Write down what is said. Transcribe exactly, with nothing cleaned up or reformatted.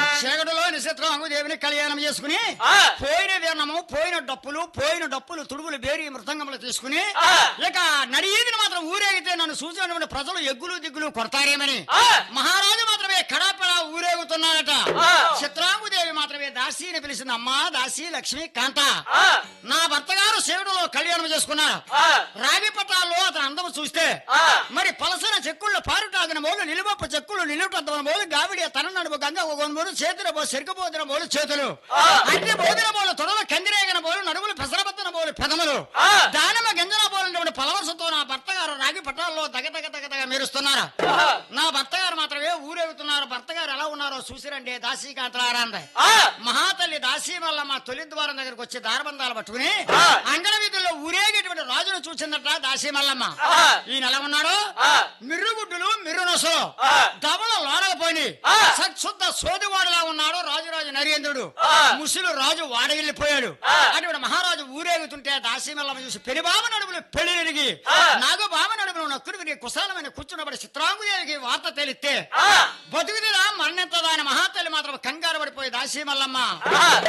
చీకటిలో నిశత్రాంగుదేవిని కళ్యాణం చేసుకుని పోయిన వీణము పోయిన డప్పులు పోయిన డప్పులు తుడుగులు బేరి మృతంగములు తీసుకుని ఇక నడియీదిని మాత్రం ఊరేగితే నన్ను చూసినటువంటి ప్రజలు ఎగ్గులు దిగ్గులు కొడతారేమని మహారాజు మాత్రమే కడాపడా ఊరేగుతున్నాడట. చిత్రాంగుదేవి మాత్రమే దాసీని పిలిచింది. అమ్మా దాసీ లక్ష్మి కాంత, నా భర్త గారు శివుడులో కళ్యాణం చేసుకున్నారు. రాగి పట్టాల్లో అతని అందము చూస్తే మరి పలసన చెక్కుళ్ళు పారుటాగిన మోలు నిలువప్ప చెక్కులు నిలువటద్దమైన మోలు గావిడి తన నడుపు గంగ ఒక మూడు చేతుల బో సెరుకుపోతున్న మోలు చేతులు అన్ని బోధిన మోలు తొడలు కందిరేగిన మోలు నడుములు పెసరబత్తిన మోలు పెదములు దానిమ్మ గింజల పోలినటువంటి పలవసతో నా భర్త గారు రాగి పట్టాల్లో తగ తగ తగ తగ మెరుస్తున్నారు. నా భర్త గారు మాత్రమే ఊరేగుతున్నారు. భర్త గారు ఎలా ఉన్నారో చూసిరండి దాసీకాంతలారాంది. మహాతల్లి దాసీ వల్ల మా తొలి ద్వారం దగ్గరకు వచ్చి దారబంధాలు పట్టుకుని అంగళ వీధుల్లో ఊరేగేటువంటి రాజును చూసిందట దాసీ మల్లమ్మ. ఈయన ఎలా ఉన్నాడు? మిర్రుగుడ్డులు మిర్రునొసలు దవల లోనకపోయి సత్శుద్ధ సోదివాడులా ఉన్నాడు రాజురాజు నరేంద్రుడు. ముసులు రాజు వాడ వెళ్ళిపోయాడు. అటువంటి మహారాజు ఊరేగుతుంటే దాసీ మల్లమ్మ చూసి పెరిబామ నడుములు పెళ్లి నాగబామ నడుములు నక్కుడు విని కుశాలమైన కూర్చున్నప్పుడు చిత్రాంగుదేవికి వార్త తెలిస్తే బతుకుదిరా మరణించదా అని మహాతల్లి మాత్రం కంగారు పడిపోయి దాసీ మల్లమ్మ